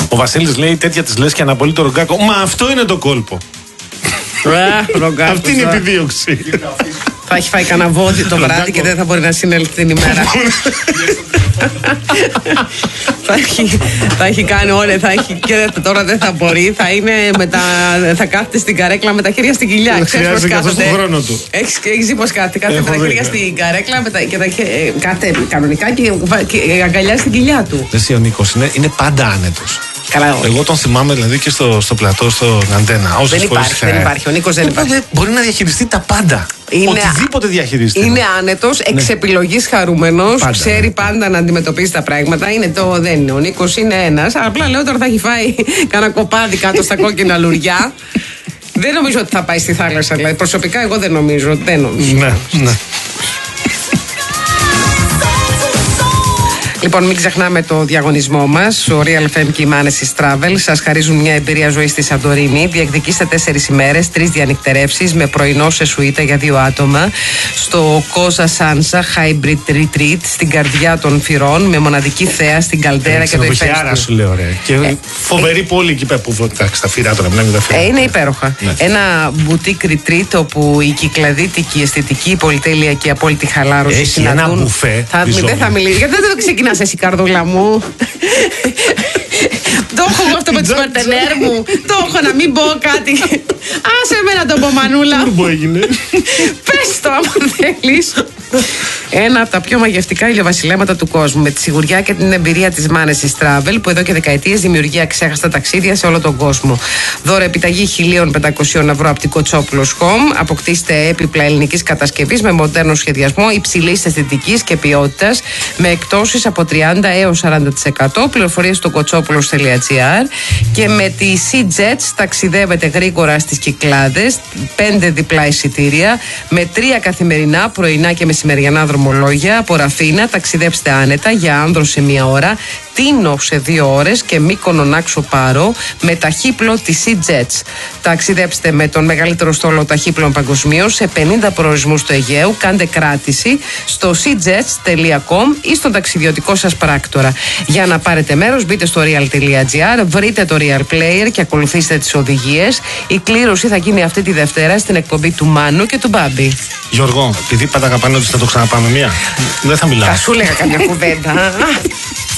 Ο Βασίλης λέει τέτοια της λες και αναπολύει το Ρογκάκο. Μα αυτό είναι το κόλπο. Αυτή είναι η επιδίωξη. Θα έχει φάει κανένα βόδι το βράδυ και δεν θα μπορεί να συνέλθει την ημέρα. Θα έχει κάνει όλα, και τώρα δεν θα μπορεί. Θα κάθεται στην καρέκλα με τα χέρια στην κοιλιά. Χρειάζεται καθώς τον χρόνο του. Έχεις δει πως κάθεται με τα χέρια στην καρέκλα και κάθεται κανονικά και αγκαλιά στην κοιλιά του. Εσύ ο Νίκος είναι πάντα άνετος. Καλά, εγώ τον θυμάμαι δηλαδή και στο πλατό, στον Αντένα. Δεν υπάρχει. Ο Νίκος δεν υπάρχει. Μπορεί να διαχειριστεί τα πάντα. Οτιδήποτε διαχειριστεί. Είναι άνετος, εξ επιλογής χαρούμενος. Ξέρει πάντα να αντιμετωπίσει τα πράγματα. Δεν είναι. Ο Νίκος είναι ένας. Απλά λέω τώρα θα έχει φάει κανένα κοπάδι κάτω στα κόκκινα λουριά. Δεν νομίζω ότι θα πάει στη θάλασσα. Δηλαδή, προσωπικά εγώ δεν νομίζω. Ναι. Λοιπόν, μην ξεχνάμε το διαγωνισμό μας. Ο Real FM και η Manesis Travel σας χαρίζουν μια εμπειρία ζωής στη Σαντορίνη. Διεκδικήστε 4 ημέρες, 3 διανυκτερεύσεις με πρωινό σε σουίτα για 2 άτομα στο Cosa Sansa Hybrid Retreat στην καρδιά των Φυρών με μοναδική θέα στην Καλδέρα και το Ηφαίστειο. Άρα σου λέω, ρε. Και φοβερή πόλη εκεί πέρα που τα φυρά τώρα. Είναι υπέροχα. Ναι. Ένα boutique retreat όπου η κυκλαδίτικη, αισθητική, η πολυτέλεια και η απόλυτη χαλάρωση συναντούν. Ένα μπουφέ. Δεν θα μιλήσει. Γιατί δεν το ξεκινάς εσύ, καρδούλα μου. Το έχω εγώ αυτό με τις παρτενέρ μου. Το έχω να μην πω κάτι. Άσε εμένα το πω, Μανούλα. Τι έγινε. Πες το άμα θέλεις. Ένα από τα πιο μαγευτικά ηλιοβασιλέματα του κόσμου, με τη σιγουριά και την εμπειρία της Manesis Travel, που εδώ και δεκαετίες δημιουργεί αξέχαστα ταξίδια σε όλο τον κόσμο. Δώρο επιταγή 1.500 ευρώ από την Κοτσόπουλος Home. Αποκτήστε έπιπλα ελληνικής κατασκευής με μοντέρνο σχεδιασμό υψηλής αισθητικής και ποιότητας, με εκτόσεις από 30% έως 40%. Πληροφορίες στο kotsopoulos.gr. Και με τη Sea-Jets ταξιδεύετε γρήγορα στις Κυκλάδες, 5 διπλά εισιτήρια, με 3 καθημερινά, πρωινά και μεσημεριανά δρομολόγια. Από Ραφίνα ταξιδέψτε άνετα για Άνδρο σε 1 ώρα, Τίνο σε 2 ώρες και Μύκονο Νάξο Πάρο με ταχύπλο της Sea-Jets. Ταξιδέψτε με τον μεγαλύτερο στόλο ταχύπλων παγκοσμίως σε 50 προορισμούς του Αιγαίου. Κάντε κράτηση στο seajets.com ή στον ταξιδιωτικό σας πράκτορα. Για να πάρετε μέρος, μπείτε στο real.gr, βρείτε το Real Player και ακολουθήστε τις οδηγίες. Η κλήρωση θα γίνει αυτή τη Δευτέρα στην εκπομπή του Μάνου και του Μπάμπη. Γιώργο, επειδή πάντα αγαπάνε ότι θα το ξαναπάμε μία, δεν θα μιλάω. Θα σου λέγα καμιά κουβέντα.